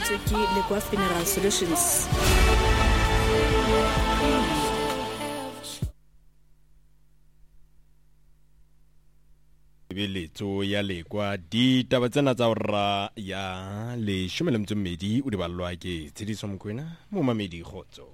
tshwaretswe ke Lekwa Funeral Solutions. Beletso ya Lekwa ditaba tsena tsa hora ya le 12 o di ballwa ke Tshidiso Mokwena mo mamedi Khotso.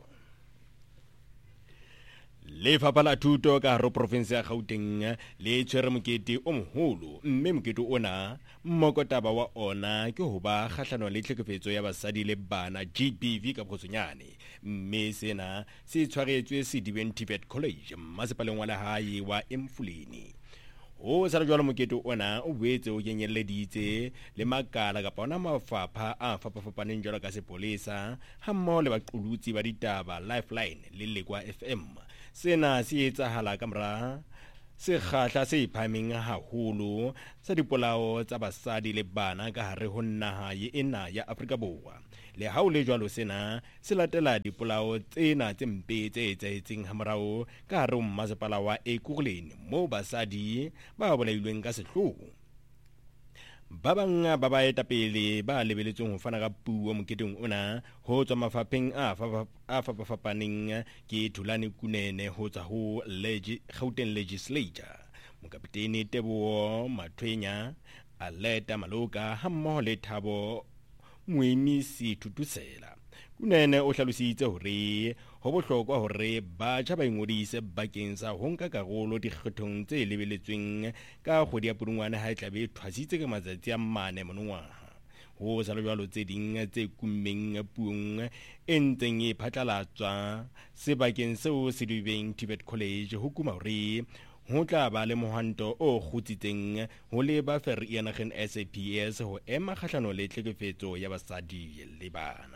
Lefapha la Thuto ka haro province ya Gauteng le tshwere mokete o moholo mme mokete ona mmokotaba wa ona ke ho ba kgahlano le tlhekefetso ya basadi le bana GBV ka Botsonyane mme sena se tshwaretswe Sedibeng Tibet College masepaleng wa lehae wa Emfuleni. O sa jwalo mokete ona o boetse o kenyeleditse le makala kapa ona mafapha a fapafapaneng jwalo ka sepolesa hammoho le baqolotsi ba ditaba Lifeline le Lekwa FM. Sena se etsahala ka mora sekgahla se phameng haholo sa dipolao tsa basadi le bana ka hare ho naha ena ya Afrika Borwa. Le ha o le jwalo sena se latela dipolao tsena tse mpe tse etsahetseng hamorao ka hare ho masepala wa Ekurhuleni moo basadi ba bolailweng ka sehloho. Ba bang ba baetapele ba lebeletseng ho fana ka puo moketeng ona ho tswa mafapheng a fapafapaneng ke Thulani Kunene ho tswa ho Gauteng Legislature, Mokapiteni Teboho Mathwenya, Aleta Maloka hammoho le Thabo Moemisi Thutusela. Kunene o hlalositse hore ho bohlokwa hore batjha ba ingodise bakeng sa ho nka karolo dikgethong tse lebeletsweng ka kgwedi ya Pudungwane ha e tlabe thwasitse ka matsatsi a 4 monongwaha. Ho sa jwalo tse ding tse kummeng puong e ntseng e phatlalatswa sebakeng seo Sedibeng Tibet College ho kuma hore ho tla ba le mohanto o kgutsitseng ho leba Vereeniging SAPS ho ema kgahlano le tlhekefetso ya basadi le bana.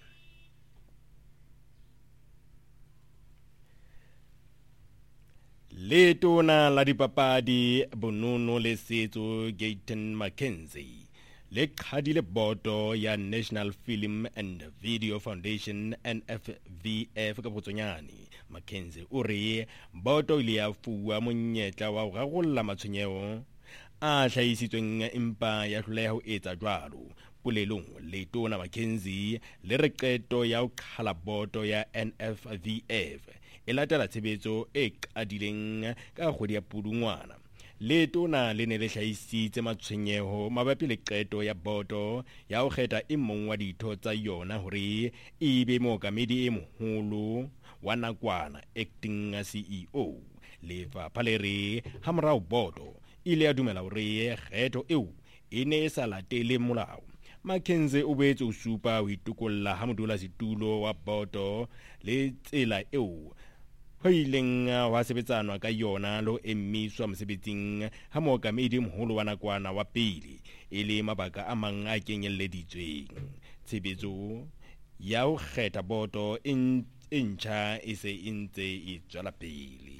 Letona la dipapadi bonono le setso Gayton Mackenzie le qhadile boto ya National Film and Video Foundation NFVF ka Botsonyane. Mackenzie o re boto ile ya fuwa monyetla wa ho rarolla matshwenyeho a hlahisitsweng empa ya hloleha ho etsa jwalo. Polelong letona Mackenzie le re qeto ya ho qhala boto ya NFVF e latela tshebetso e qadileng ka kgwedi ya Pudungwana. Letona le ne le hlahisitse matshwenyeho mabapi le qeto ya boto ya ho kgetha e mong wa ditho tsa yona hore e be mookamedi e moholo wa nakwana acting CEO. Lefapha le re hamorao boto ile ya dumela hore kgetho eo e ne e sa latele molao. Mackenzie o boetse o supa ho itukolla ha modulasetulo wa boto le tsela eo ho ileng wa sebetsanwa ka yona lo emiswa mosebetsing ha mookamedi moholo wa nakwana wa pele e le mabaka a mang a kenyeleditsweng. Tshebetso ya ho kgetha boto e ntjha e se e ntse e tswela pele.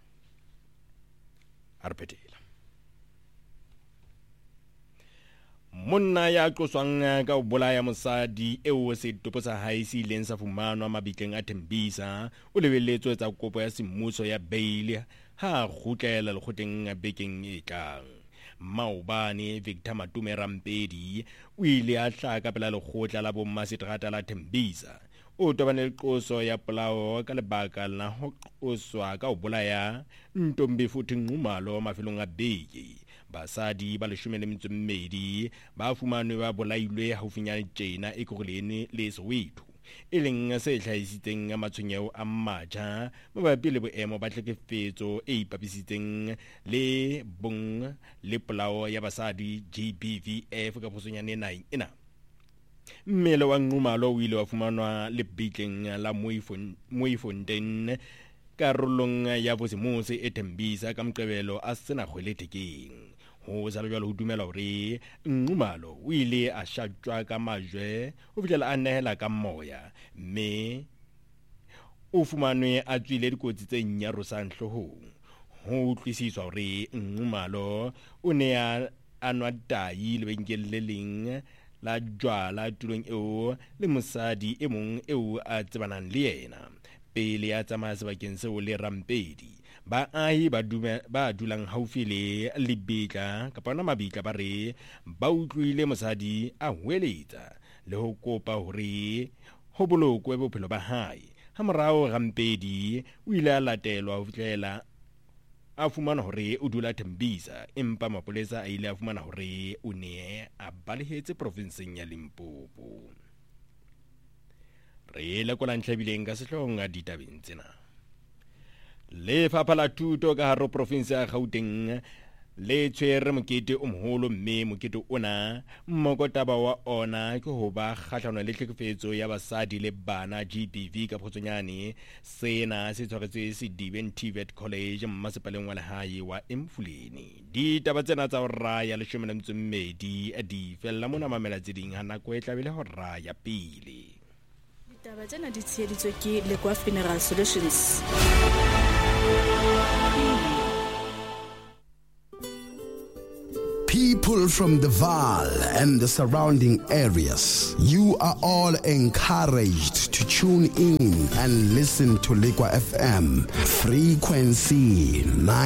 Arpetela Monna ya tloswang ka ho bolaya mosadi eo setopo sa hae se ileng sa fumanwa mabitleng a Thembisa o lebelletswe tsa kopo ya semmuso ya bail ha kgutlela lekgotleng bekeng e tlang. Maobane Victor Matume Rampedi o ile a hlaka pela lekgotla la bommaseterata la Thembisa o tobane le qoso ya polao ka lebaka la ho qoswa ka ho bolaya Ntombifuthi Nxumalo mafelong a beke. Basadi ba 12 ba fumanwe ba bolailwe haufinyane tjena Ekurhuleni le Soweto e leng se hlahisitseng matshwenyeho a matjha mabapi le boemo ba tlhekefetso e ipapisitseng le bong le polao ya basadi GBVF ka Botsonyane naheng ena. Mmele wa Nxumalo o ile wa fumanwa le bitleng la Mooifontein karolong ya Bosemose e Thembisa ka Moqebelo a sena kgwele thekeng. Ho sa jwalo ho dumela hore Nxumalo o ile a shatjwa ka majwe ho fihlela a nehela ka moya mme o fumanwe a tswile dikotsi tse nyarosang hlohong. Ho tlisiswa hore Nxumalo o ne a nwa tahi lebenkeleng le leng la jwala tulong eo le mosadi e mong eo a tsebanang le yena. Pele ya tsamaya sebakeng seo le Rampedi baahi ba dulang haufi le lebitla kapa ona mabitla ba re ba utlwile mosadi a hweletsa le ho kopa hore ho bolokwe bophelo ba hae. Ha morao Rampedi o ile a latelwa ho fihlela a fumana hore o dula Tembisa, empa mapolesa a ile a fumana hore o ne a balehetse provinseng ya Limpopo. Re lekola ntlhabileng ka sehlooho ditabeng tsena. Lefapha la Thuto ka haro province ya Gauteng le tshwere mokete o moholo, mme mokete ona mmokotaba wa ona ke ho ba kgahlano le tlhekefetso ya basadi le bana GBV ka Photsonyane. Sena se tshwaretswe Sedibeng TVET College mmasepaleng wa lehae wa Emfuleni. Ditaba tsena tsa ho raya 12 di fella mona mamela tse ding ha nako e tlabile ho raya pele. Ditaba tsena di tsheheditswe ke Lekwa Funeral Solutions. People from the Vaal and the surrounding areas, you are all encouraged to tune in and listen to Lekwa FM, frequency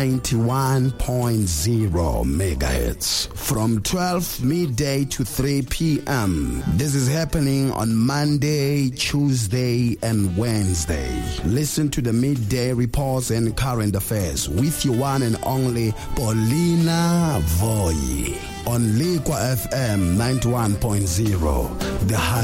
91.0 megahertz from 12 midday to 3 p.m. This is happening on Monday, Tuesday, and Wednesday. Listen to the midday reports and current affairs with your one and only Paulina Voy on Lekwa FM 91.0, the